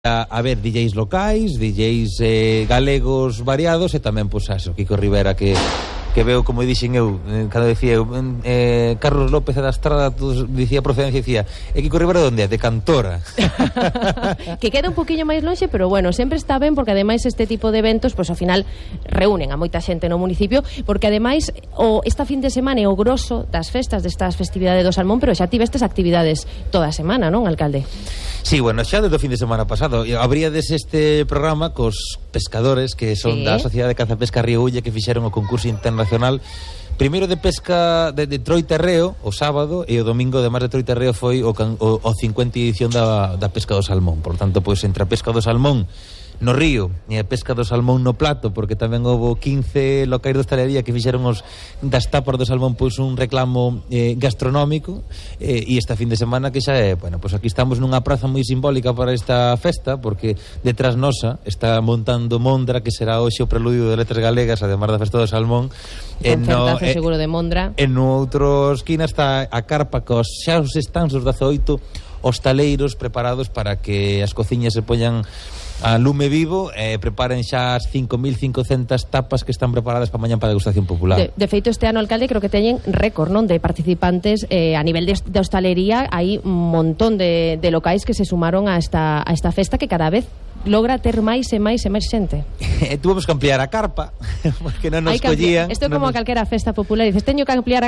a ver DJs locais, DJs galegos variados e tamén, pois, o Kiko Rivera que veo, como dixen eu, cando decía eu, Carlos López da Estrada, dicía procedencia, dicía, Kiko Rivera onde é? De Cantora. Que queda un poquinho máis lonxe, pero bueno, sempre está ben, porque ademais este tipo de eventos, pois ao final reúnen a moita xente no municipio, porque ademais esta fin de semana é o grosso das festas, destas festividades do Salmón, pero xa tivestes actividades toda a semana, non, alcalde? Sí, bueno, xa desde o fin de semana pasado abríades este programa cos pescadores que son da Sociedade de Caza Pesca Río Ulla, que fixeron o concurso internacional primeiro de pesca de Troiterreo o sábado, e o domingo, además de Troiterreo, foi o 50 edición da pesca do salmón. Por tanto, pois, entre a pesca do salmón no río e a pesca do salmón no plato, porque tamén houve 15 locais de hostalería que fixeron das tapas do salmón, pois, un reclamo gastronómico, e esta fin de semana que xa é, bueno, pois aquí estamos nunha praza moi simbólica para esta festa, porque detrás nosa está montando Mondra, que será hoxe o preludio de Letras Galegas, además da festa do salmón. Concertazo seguro de Mondra. En outra esquina está a carpa cos xa os stands dos 18 hostaleiros preparados para que as cociñas se poñan a lume vivo e preparen xa as 5.500 tapas que están preparadas para mañá para a degustación popular. De feito, este ano, alcalde, creo que teñen récord, non, de participantes a nivel de hostalería. Hai un montón de locais que se sumaron a esta festa, que cada vez logra ter máis e máis xente. Tuvemos que ampliar a carpa porque non nos collían. Isto é como calquera festa popular, dices, teño que ampliar a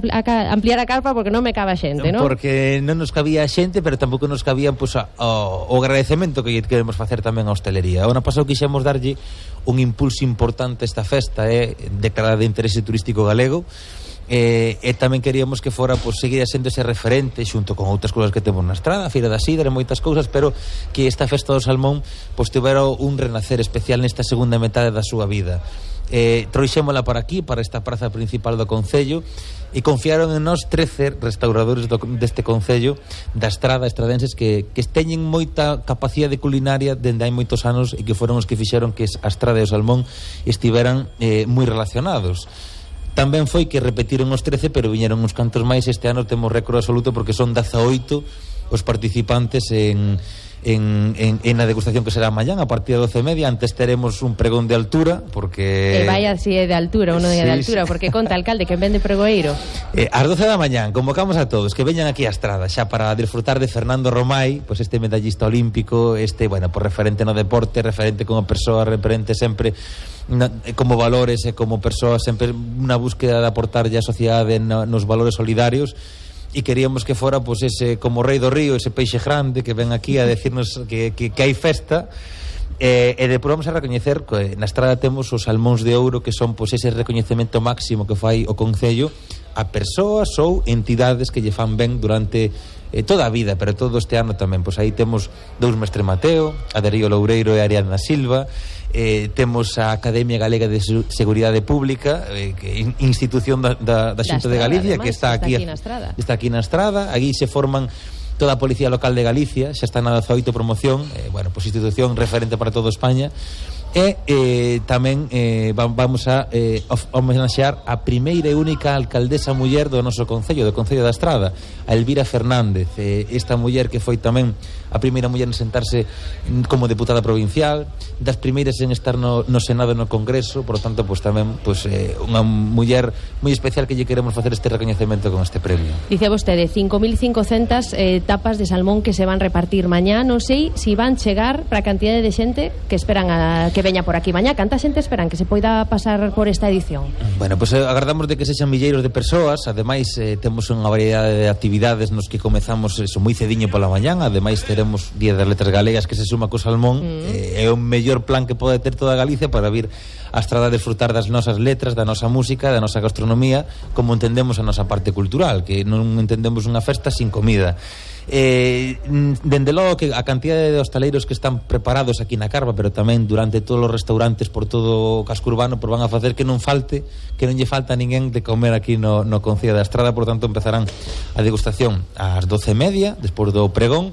carpa porque non me caba xente, non? Porque non nos cabía xente, pero tampouco nos cabía, pois, o agradecemento que queremos facer tamén a hostelería. O ano pasado quixemos darlle un impulso importante a esta festa, declarada de interese turístico galego. E tamén queríamos que fora, pois, seguir sendo ese referente xunto con outras cousas que temos na Estrada, a Feira da Sidra e moitas cousas, pero que esta festa do salmón, pois, tivera un renacer especial nesta segunda metade da súa vida. Trouxémola para aquí, para esta praza principal do concello, e confiaron en nós 13 restauradores deste concello da Estrada, estradenses, que teñen moita capacidade culinaria dende hai moitos anos, e que foron os que fixeron que a Estrada e o salmón estiveran moi relacionados. Tamén foi que repetiron os 13, pero viñeron uns cantos máis. Este ano temos récord absoluto porque son 18 os participantes en a degustación que será mañán a partir de 12:30. Antes teremos un pregón de altura, porque vaya si é de altura, uno día de altura, porque conta, alcalde, que vende pregoeiro. Ás 12 da mañán convocamos a todos que veñan aquí a Estrada xa para disfrutar de Fernando Romai, pois, este medallista olímpico, por referente no deporte, referente como persoa, referente sempre como valores e como persoa, sempre unha búsqueda de aportarlle á sociedade nos valores solidarios. E queríamos que fora, pois, ese, como rei do río, ese peixe grande que ven aquí a decirnos que hai festa. E depois vamos a recoñecer que na Estrada temos os salmóns de ouro, que son, pois, ese recoñecemento máximo que fai o concello a persoas ou entidades que lle fan ben durante toda a vida, pero todo este ano tamén. Pois aí temos dous Mestre Mateo, a Darío Loureiro e a Ariadna Silva. Temos a Academia Galega de Seguridade Pública, que é institución da Xunta de Galicia, además, que está aquí na Estrada. Aquí se forman toda a Policía Local de Galicia, xa está na 18 promoción, pois, institución referente para toda España. E tamén vamos a homenaxear a primeira e única alcaldesa muller do noso concello, do Concello da Estrada, a Elvira Fernández. Esta muller que foi tamén a primeira muller en sentarse como deputada provincial, das primeiras en estar no Senado e no Congreso. Por lo tanto, pois, tamén, pois, unha muller moi especial que lle queremos facer este recoñecemento con este premio. Dice vostede, 5.500 tapas de salmón que se van repartir mañá. Non sei se van chegar para a cantidade de xente que esperan que veña por aquí mañá. Canta xente esperan que se poida pasar por esta edición? Bueno, pois agardamos de que sexan milleiros de persoas. Ademais, temos unha variedade de actividades nos que comezamos moi cediño pola mañán. Ademais, teremos Día das Letras Galegas que se suma co salmón. É o mellor plan que pode ter toda Galicia para vir a Estrada a desfrutar das nosas letras, da nosa música, da nosa gastronomía, como entendemos a nosa parte cultural, que non entendemos unha festa sin comida. Dende logo que a cantidade de hostaleiros que están preparados aquí na Carva, pero tamén durante todos os restaurantes por todo o casco urbano, van a facer que non lle falta a ninguén de comer aquí no Concello da Estrada. Por tanto, empezarán a degustación ás 12:30, despois do pregón,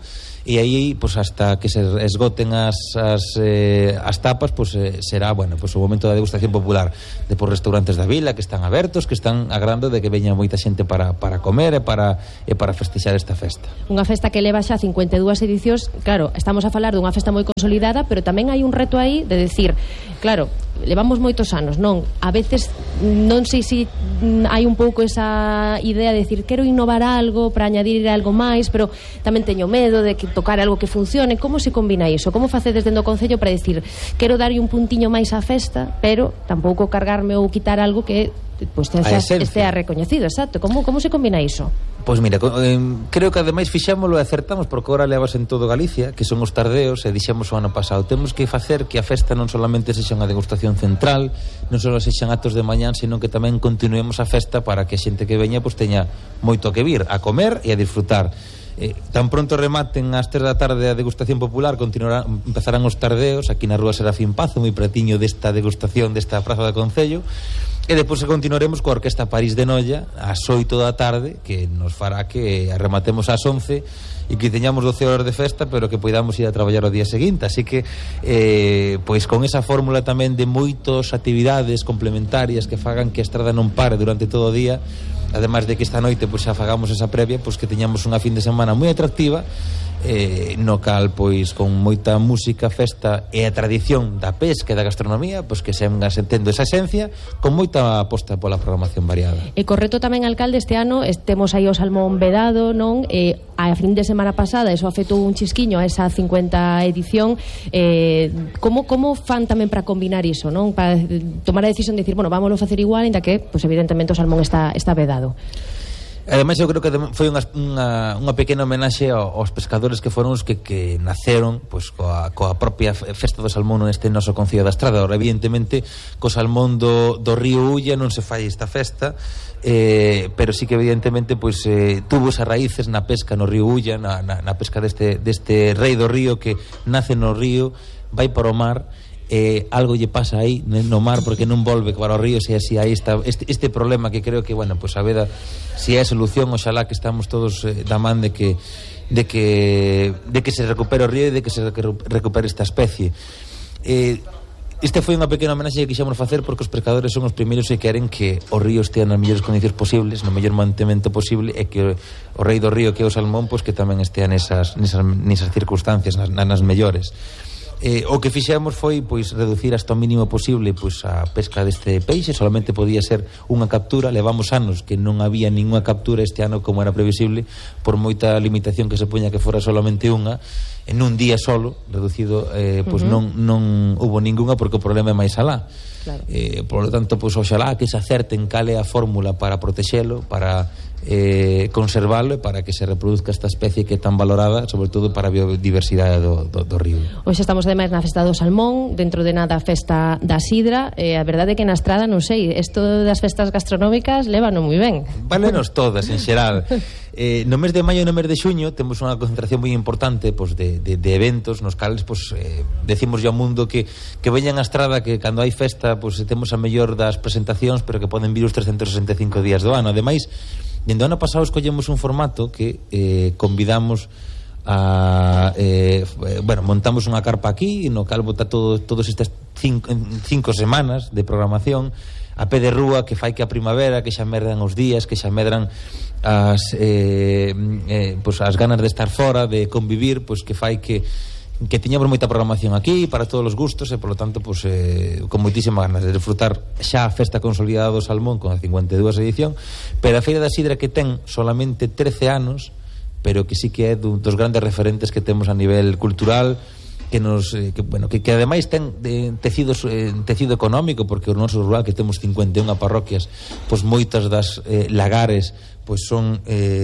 e aí pues, hasta que se esgoten as tapas pues, será bueno, pues, o momento da degustación popular de por restaurantes da vila que están abertos, que están agrando de que veña moita xente para comer e para festexar esta festa. Unha festa que leva xa 52 edicións. Claro, estamos a falar dunha festa moi consolidada, pero tamén hai un reto aí de decir, claro, levamos moitos anos, non? A veces non sei se hai un pouco esa idea de decir, quero innovar algo para añadir algo máis, pero tamén teño medo de que tocar algo que funcione. Como se combina iso? Como facedes dentro do Concello para decir, quero darlle un puntiño máis á festa, pero tampouco cargarme ou quitar algo que pues, estea recoñecido? Exacto. Como se combina iso? Pois mira, creo que ademais fixémolo e acertamos, porque agora levas en todo Galicia, que son os tardeos, e dixemos o ano pasado, temos que facer que a festa non solamente sexa unha degustación central, non só sexan actos de mañán, sino que tamén continuemos a festa para que a xente que veña pues, teña moito que vir, a comer e a disfrutar. Tan pronto rematen ás 3 da tarde a degustación popular, empezarán os tardeos aquí na rúa Serafín Pazo, moi pretiño desta degustación desta praza do Concello, e depois continuaremos coa Orquesta París de Noia ás 8 da tarde, que nos fará que rematemos ás 11 e que teñamos 12 horas de festa, pero que poidamos ir a traballar o día seguinte. Así que pois con esa fórmula tamén de moitas actividades complementarias que fagan que a estrada non pare durante todo o día, ademais de que esta noite pois xa fagamos esa previa, pois que teñamos unha fin de semana moi atractiva, no cal pois con moita música, festa e a tradición da pesca e da gastronomía, pois que se tendo esa esencia con moita aposta pola programación variada. E correcto tamén, alcalde, este ano temos aí o salmón vedado, non? A fin de semana pasada eso afectou un chisquiño a esa 50 edición. Como fan tamén para combinar iso, non? Para tomar a decisión de decir, bueno, vámoslo facer igual, ainda que, pois evidentemente o salmón está vedado. Ademais, eu creo que foi unha pequena homenaxe aos pescadores que foron os que naceron pois, coa propia festa do salmón neste noso Concello da Estrada. Ora, evidentemente, co salmón do río Ulla non se fai esta festa, pero sí que evidentemente pois, tuvo esas raíces na pesca no río Ulla, na pesca deste rei do río que nace no río, vai para o mar, algo lle pasa aí no mar porque non volve para os ríos, e así aí está este problema que creo que, bueno, pues a veda si é a solución, oxalá que estamos todos da man de que se recupere o río e de que se recupere esta especie. Este foi unha pequena homenaxe que quixemos facer porque os pescadores son os primeiros que queren que o río estea nas mellores condicións posibles, no mellor mantemento posible, e que o rei do río, que é o salmón, pues que tamén estea nesas circunstancias, nas mellores. O que fixemos foi pois reducir hasta o mínimo posible pois a pesca deste peixe. Solamente podía ser unha captura. Levamos anos que non había ninguna captura este ano como era previsible, por moita limitación que se poña que fora solamente unha en un día solo reducido, pois non hubo ninguna porque o problema é máis alá. Claro. Por lo tanto, pois oxalá que se acerten cal é a fórmula para protexelo, para conservalo e para que se reproduzca esta especie que é tan valorada, sobre todo para a biodiversidade do río. Hoxe estamos ademais na festa do salmón, dentro de nada a festa da sidra, a verdade é que na Estrada, non sei, isto das festas gastronómicas lévano moi ben. Válenos todas, en xeral. No mes de maio e no mes de xuño temos unha concentración moi importante pois, de eventos nos cales pois, decimos ao mundo que veñan a Estrada, que cando hai festa pois, temos a mellor das presentacións, pero que poden vir os 365 días do ano. Ademais, dende o ano pasado escollemos un formato que convidamos a montamos unha carpa aquí no cal bota todos estas 5 semanas de programación a pé de rúa, que fai que a primavera, que xa medran os días, que xa medran as ganas de estar fora, de convivir, pois que fai que tiñamos moita programación aquí para todos os gustos e, polo tanto, pues, con moitísimas ganas de disfrutar xa a festa consolidada do salmón con a 52 edición, pero a Feira da Sidra, que ten solamente 13 anos, pero que sí que é dos grandes referentes que temos a nivel cultural, que ademais ten tecido económico, porque o noso rural, que temos 51 parroquias, pois moitas das lagares pois son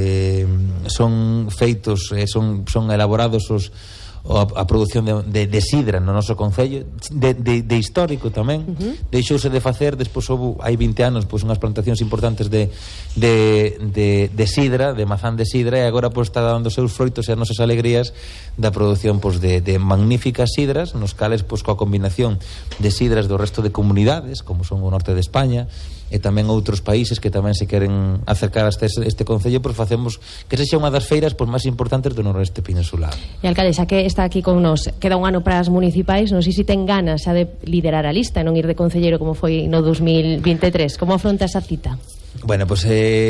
feitos, son elaborados a produción de sidra no noso concello, de histórico tamén. Deixouse de facer, despois houve hai 20 anos pois unhas plantacións importantes de sidra, de mazán de sidra, e agora pois está dando os seus froitos e as nosas alegrías da produción pois de magníficas sidras, nos cales pois coa combinación de sidras do resto de comunidades, como son o norte de España, e tamén outros países que tamén se queren acercar a este concello, pois facemos que sexa unha das feiras pois máis importantes do noroeste peninsular. E alcalde, xa que está aquí con nos, queda un ano para as municipais, non sei se ten ganas xa de liderar a lista e non ir de concelleiro como foi no 2023. Como afronta esa cita? Bueno, pois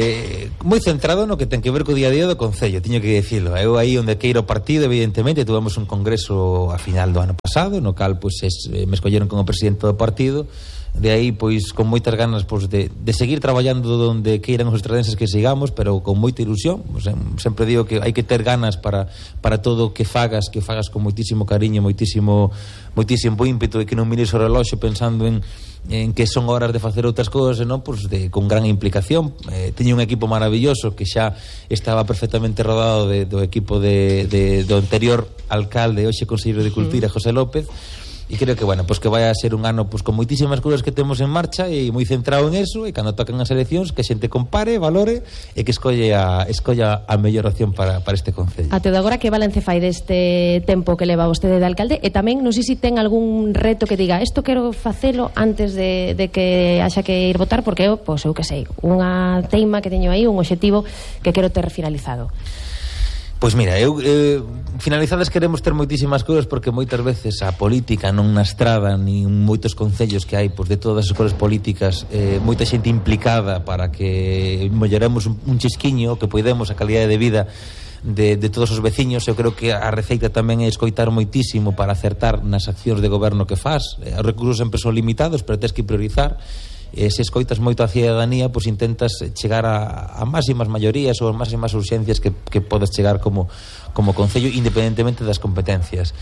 moi centrado no que ten que ver co día a día do concello, tiño que dicilo. Eu aí onde queiro o partido, evidentemente, tuvemos un congreso a final do ano pasado, no cal pois me escolleron como presidente do partido. De aí, pois, con moitas ganas pois, de seguir traballando onde queiran os estradenses que sigamos, pero con moita ilusión. Pois, sempre digo que hai que ter ganas para todo o que fagas con moitísimo cariño, moitísimo ímpetu, e que non mires o reloxo pensando en que son horas de facer outras cousas, non? Pois con gran implicación. Teño un equipo maravilloso que xa estaba perfectamente rodado do equipo do anterior alcalde, hoxe conselleiro de Cultura, José López. E creo que, bueno, pues que vai a ser un ano pues con moitísimas cousas que temos en marcha e moi centrado en eso, e cando tocan as eleccións que a xente compare, valore e que escolla a mellor opción para este concello. Até agora, que balance fai deste tempo que leva vostede de alcalde? E tamén, non sei se ten algún reto que diga isto quero facelo antes de que haxa que ir votar, porque eu que sei, unha teima que teño aí, un obxectivo que quero ter finalizado. Pois mira, finalizadas queremos ter moitísimas cousas, porque moitas veces a política non na estrada nin moitos concellos que hai, pois de todas as cores políticas, moita xente implicada para que melloremos un chisquiño, que poidemos a calidade de vida de todos os veciños. Eu creo que a receita tamén é escoitar moitísimo para acertar nas accións de goberno que faz. Os recursos sempre son limitados, pero tens que priorizar. Se escoitas moito a cidadanía, pois intentas chegar a máximas maiorías ou a máximas urxencias que podes chegar como concello, independentemente das competencias.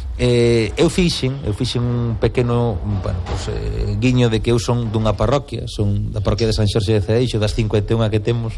Eu fixen un pequeno guiño de que eu son dunha parroquia, son da parroquia de San Xorxe de Cedeixo, das 51 que temos,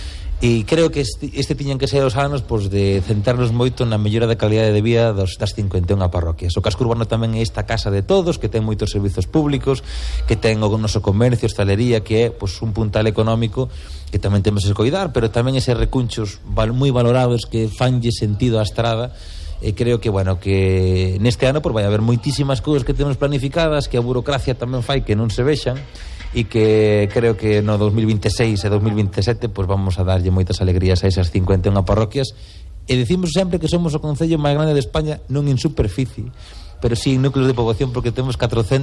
e creo que este tiñan que ser os anos pois de centrarnos moito na mellora da calidade de vida das 51 parroquias. O casco urbano tamén é esta casa de todos, que ten moitos servizos públicos, que ten o noso comercio, hostalería, que é pois un puntal económico que tamén temos que coidar, pero tamén eses recunchos moi valorados que fanlle sentido á estrada. E creo que, bueno, que neste ano pois vai haber moitísimas cousas que temos planificadas, que a burocracia tamén fai que non se vexan, e que creo que no 2026 e 2027 pues vamos a darlle moitas alegrías a esas 51 parroquias. E decimos sempre que somos o concello máis grande de España, non en superficie, pero sí en núcleos de poboación, porque temos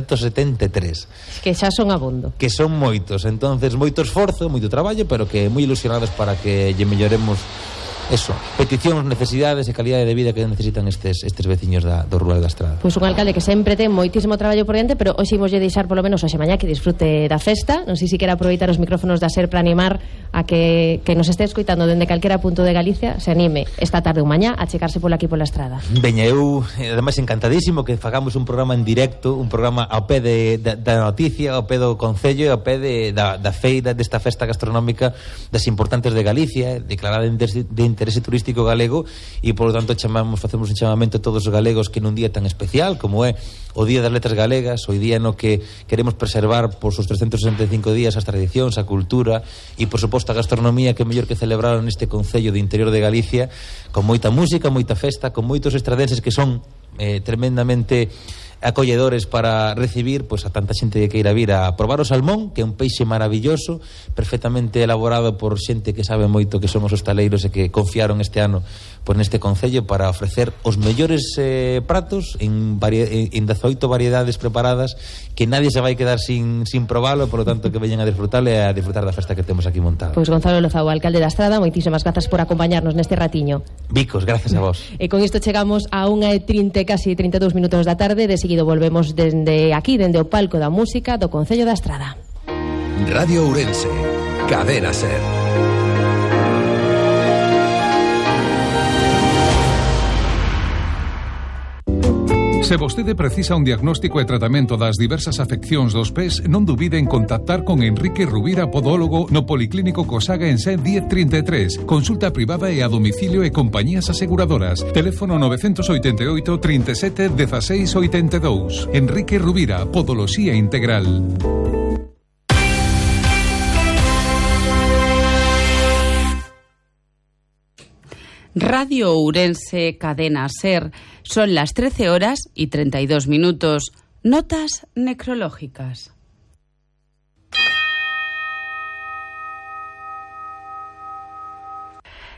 473. Que xa son abondo. Que son moitos, entonces moito esforzo, moito traballo, pero que moi ilusionados para que lle melloremos eso, peticións, necesidades e calidade de vida que necesitan estes veciños do rural da Estrada. Pois un alcalde que sempre ten moitísimo traballo por diante, pero hoxe imoslle deixar polo menos hoxe mañá que disfrute da festa. Non sei se quera aproveitar os micrófonos da SER para animar a que nos este escoitando dende calquera punto de Galicia se anime esta tarde ou mañá a checarse pola aquí pola Estrada. Veña, eu ademais encantadísimo que fagamos un programa en directo, un programa ao pé da noticia, ao pé do concello e ao pé da feira, desta festa gastronómica das importantes de Galicia, declarada de interese turístico galego, e polo tanto facemos un chamamento a todos os galegos que nun día tan especial como é o Día das Letras Galegas, o día no que queremos preservar por sus 365 días as tradicións, a cultura e por suposto a gastronomía, que é mellor que celebrar neste concello de interior de Galicia, con moita música, moita festa, con moitos estradenses que son tremendamente acolledores para recibir pois a tanta xente que queira vir a probar o salmón, que é un peixe maravilloso, perfectamente elaborado por xente que sabe moito, que son os hostaleiros e que confiaron este ano por neste concello para ofrecer os mellores pratos en 18 variedades preparadas, que nadie se vai quedar sin probalo, por lo tanto que veñan a disfrutar e a disfrutar da festa que temos aquí montada. Pois Gonzalo Lozao, alcalde da Estrada, moitísimas grazas por acompañarnos neste ratiño. Vicos, gracias a vos. E con isto chegamos a 1:30, casi 32 minutos da tarde. De seguido volvemos dende aquí, dende o palco da música do Concello da Estrada. Radio Ourense, Cadena SER. Se vostede precisa un diagnóstico e tratamento das diversas afeccións dos pés, non dubide en contactar con Enrique Rubira, podólogo, no Policlínico Cosaga en Sen 1033. Consulta privada e a domicilio e compañías aseguradoras. Teléfono 988 37 16 82. Enrique Rubira, Podoloxía Integral. Radio Ourense, Cadena SER. Son las 13 horas y 32 minutos. Notas necrológicas.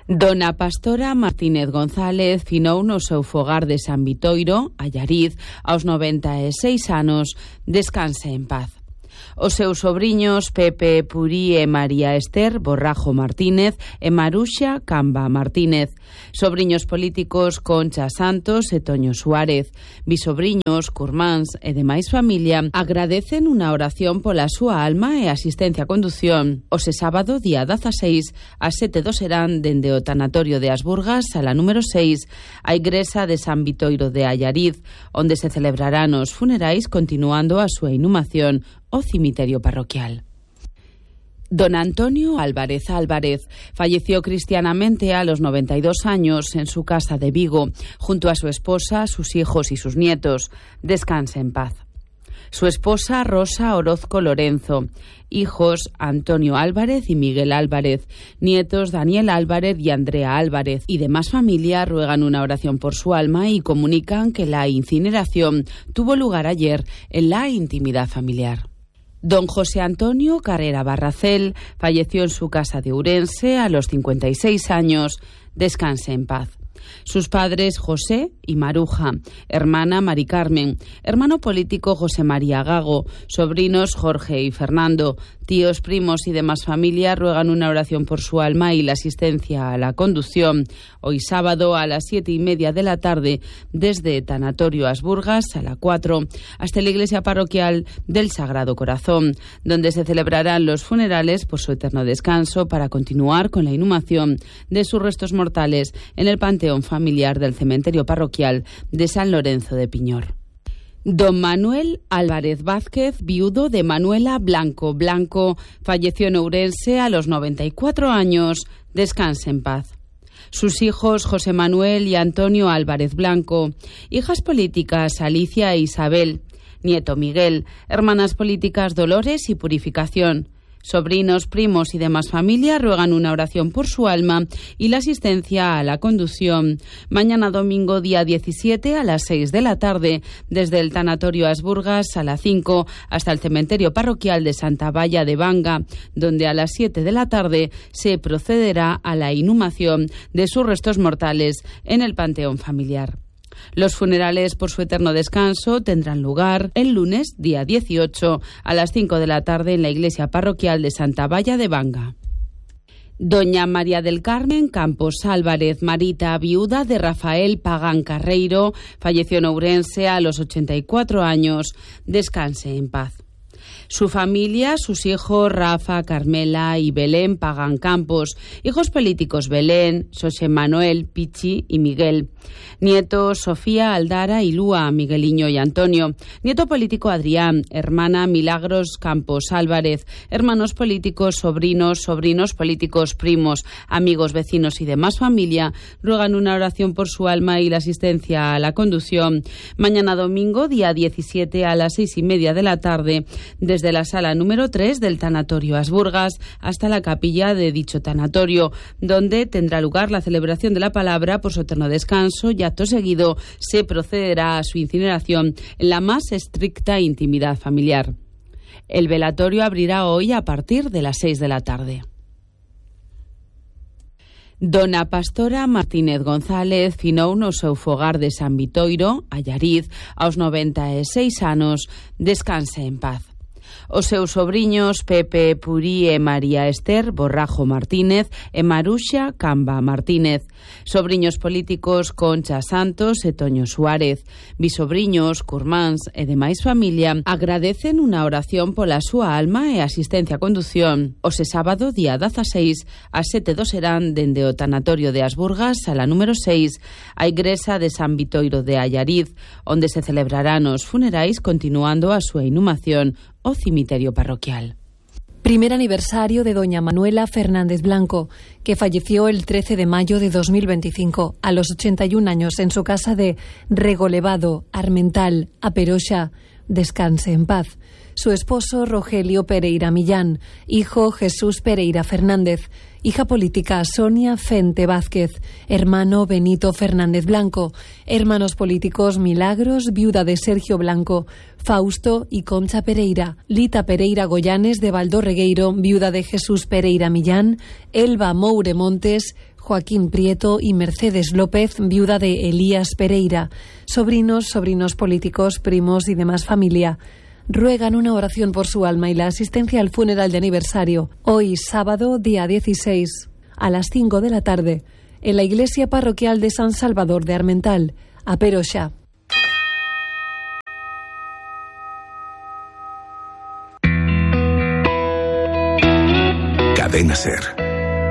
Dona Pastora Martínez González finou no seu fogar de San Vitoiro, Allariz, aos 96 anos. Descanse en paz. Os seus sobriños Pepe Purí e María Ester Borrajo Martínez e Maruxa Camba Martínez. Sobriños políticos Concha Santos e Toño Suárez. Bisobriños, curmáns e demais familia agradecen unha oración pola súa alma e asistencia a condución. Ose sábado, día 16, as 7 do serán dende o tanatorio de Asburgas, sala número 6, a igrexa de San Vitoiro de Allariz, onde se celebrarán os funerais continuando a súa inhumación o cemiterio parroquial. Don Antonio Álvarez falleció cristianamente a los 92 años en su casa de Vigo, junto a su esposa, sus hijos y sus nietos. Descanse en paz. Su esposa Rosa Orozco Lorenzo, hijos Antonio Álvarez y Miguel Álvarez, nietos Daniel Álvarez y Andrea Álvarez, y demás familia ruegan una oración por su alma y comunican que la incineración tuvo lugar ayer en la intimidad familiar. Don José Antonio Carrera Barracel falleció en su casa de Ourense a los 56 años. Descanse en paz. Sus padres José y Maruja, hermana Mari Carmen, hermano político José María Gago, sobrinos Jorge y Fernando, tíos, primos y demás familia ruegan una oración por su alma y la asistencia a la conducción. Hoy sábado a las 7:30 de la tarde, desde Tanatorio Asburgas, a la 4, hasta la iglesia parroquial del Sagrado Corazón, donde se celebrarán los funerales por su eterno descanso para continuar con la inhumación de sus restos mortales en el panteón familiar del cementerio parroquial de San Lorenzo de Piñor. Don Manuel Álvarez Vázquez, viudo de Manuela Blanco falleció en Ourense a los 94 años. Descanse en paz. Sus hijos José Manuel y Antonio Álvarez Blanco, hijas políticas Alicia e Isabel, nieto Miguel, hermanas políticas Dolores y Purificación. Sobrinos, primos y demás familia ruegan una oración por su alma y la asistencia a la conducción. Mañana domingo, día 17, a las 6 de la tarde, desde el tanatorio Asburgas, a las 5, hasta el cementerio parroquial de Santa Valla de Banga, donde a las 7 de la tarde se procederá a la inhumación de sus restos mortales en el panteón familiar. Los funerales por su eterno descanso tendrán lugar el lunes, día 18, a las 5 de la tarde en la iglesia parroquial de Santa Valla de Banga. Doña María del Carmen Campos Álvarez Marita, viuda de Rafael Pagán Carreiro, falleció en Ourense a los 84 años. Descanse en paz. Su familia, sus hijos Rafa, Carmela y Belén Pagán Campos, hijos políticos Belén, José Manuel, Pichi y Miguel, nietos Sofía, Aldara y Lúa, Migueliño y Antonio, nieto político Adrián, hermana Milagros Campos Álvarez, hermanos políticos, sobrinos políticos, primos, amigos, vecinos y demás familia ruegan una oración por su alma y la asistencia a la conducción. Mañana domingo, día 17, a las 6:30 de la tarde, desde la sala número 3 del tanatorio Asburgas hasta la capilla de dicho tanatorio, donde tendrá lugar la celebración de la palabra por su eterno descanso y acto seguido se procederá a su incineración en la más estricta intimidad familiar. El velatorio abrirá hoy a partir de las 6 de la tarde. Dona Pastora Martínez González finou no seu fogar de San Vitoiro, Allariz, aos 96 anos. Descanse en paz. Os seus sobriños Pepe Purí e María Ester Borrajo Martínez e Maruxa Camba Martínez. Sobriños políticos Concha Santos e Toño Suárez. Bisobriños, curmáns e demais familia agradecen unha oración pola súa alma e asistencia a condución. Ose sábado, día 16, as 7 do serán dende o tanatorio de Asburgas, sala número 6, a igrexa de San Vitoiro de Allariz, onde se celebrarán os funerais continuando a súa inhumación o cemiterio parroquial. Primer aniversario de doña Manuela Fernández Blanco, que falleció el 13 de mayo de 2025, a los 81 años, en su casa de Regolevado, Armental, a Peroxa. Descanse en paz. Su esposo Rogelio Pereira Millán, hijo Jesús Pereira Fernández, hija política Sonia Fente Vázquez, hermano Benito Fernández Blanco, hermanos políticos Milagros, viuda de Sergio Blanco, Fausto y Concha Pereira, Lita Pereira Goyanes de Valdo Regueiro, viuda de Jesús Pereira Millán, Elba Moure Montes, Joaquín Prieto y Mercedes López, viuda de Elías Pereira, sobrinos políticos, primos y demás familia. Ruegan una oración por su alma y la asistencia al funeral de aniversario, hoy sábado, día 16, a las 5 de la tarde, en la iglesia parroquial de San Salvador de Armental, a Peroxa. Cadena Ser.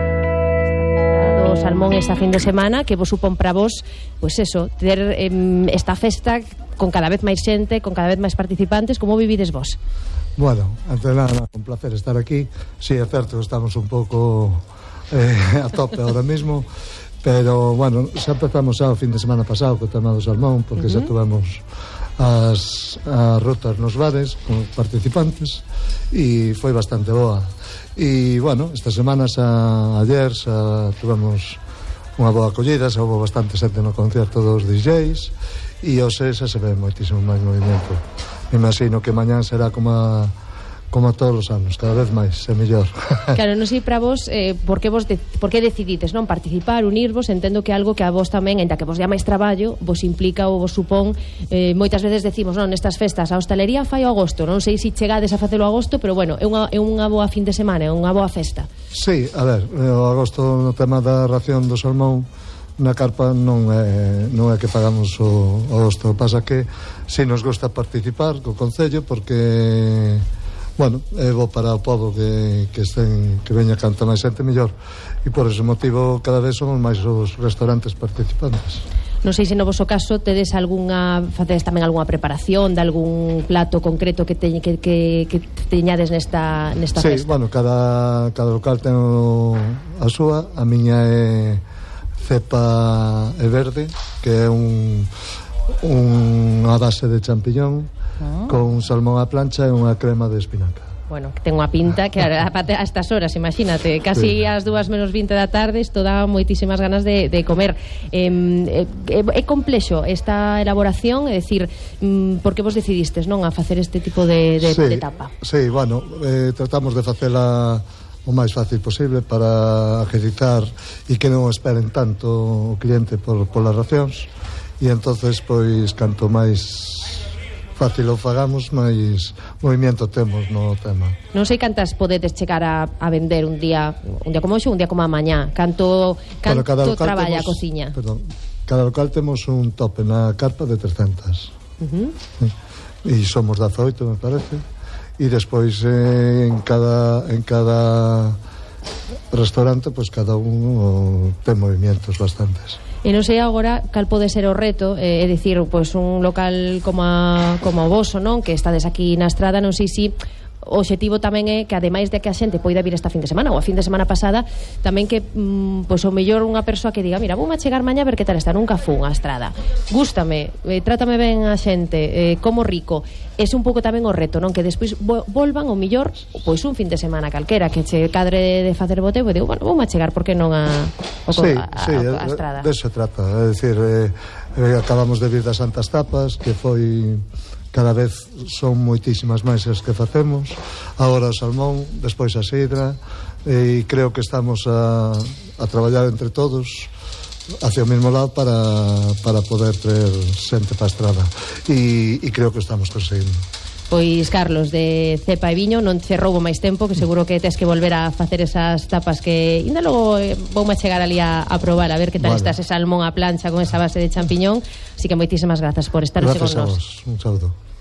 O Salmón esta fin de semana, que vos supón para vos, pues eso, ter esta festa con cada vez máis xente, con cada vez máis participantes. Como vivides vos? Bueno, antes de nada, un placer estar aquí. Sí, é certo, estamos un pouco a tope ahora mismo, pero bueno, xa empezamos o fin de semana pasado co tema do Salmón, porque xa tuvemos as rutas nos bares con participantes e foi bastante boa. E bueno, esta semana ayer tuvemos unha boa acollida, xa houve bastante xente no concerto dos DJs e hoxe xa se ve moitísimo máis movimento. Me imagino que mañán será como todos os anos, cada vez máis, é mellor. Claro, non sei para vos por que decidites non participar, unirvos. Entendo que algo que a vos tamén, ainda que vos dá máis traballo, vos implica ou vos supón, moitas veces decimos, non, nestas festas a hostalería fai o agosto, non sei se chegades a facelo agosto, pero bueno, é unha boa fin de semana, é unha boa festa. Sí, a ver, o agosto no tema da ración do salmón na carpa non é que pagamos o agosto, pasa que si nos gusta participar co concello, porque bueno, é bo para o povo que veña canta máis xente mellor, e por ese motivo cada vez somos máis os restaurantes participantes. Non sei se no voso caso facedes tamén algunha preparación de algún plato concreto que teñades nesta festa. Sí, bueno, cada local ten a súa. A miña é cepa e verde, que é unha base de champiñón con salmón á plancha e unha crema de espinaca. Bueno, que ten unha pinta que a estas horas, imagínate, casi ás 2:20 da tarde, isto dá moitísimas ganas de comer. É complexo esta elaboración, é dicir, por que vos decidistes non a facer este tipo de etapa? Sí, bueno, tratamos de facela o máis fácil posible para agilizar e que non esperen tanto o cliente por las racións, e entonces pois canto máis fácil o fagamos, máis movimento temos no tema. Non sei cantas podedes chegar a vender un día como hoxe, un día como a mañá. Canto traballa a cociña? Perdón, cada local temos un tope na carpa de 300. E somos 18, me parece. E despois en cada restaurante, pues cada uno ten movimentos bastantes. E non sei agora cal pode ser o reto, é dicir, pois un local como o voso, non, que estades aquí na Estrada, non sei se o obxectivo tamén é que ademais de que a xente poida vir esta fin de semana ou a fin de semana pasada, tamén que pois o mellor unha persoa que diga, mira, vou a chegar mañá a ver que tal está, nunca fun a Estrada, gústame, trátame ben a xente, como rico. Ese un pouco tamén o reto, non, que despois volvan o mellor pois un fin de semana calquera que che cadre de facer boteo, e digo, bueno, vou a chegar, por que non a Estrada? De eso se trata, é dicir, acabamos de vir das Santas Tapas, que foi cada vez son moitísimas máis as que facemos, agora o salmón, despois a sidra, e creo que estamos a traballar entre todos hacia o mesmo lado para poder ter xente para a Estrada, e creo que estamos conseguindo. Pois Carlos, de Cepa e Viño, non che roubo máis tempo, que seguro que tes que volver a facer esas tapas que ainda logo voume chegar ali a probar, a ver que tal está ese salmón á plancha con esa base de champiñón. Así que moitísimas grazas por estar hoxe con nós. Gracias a vos, un saúdo.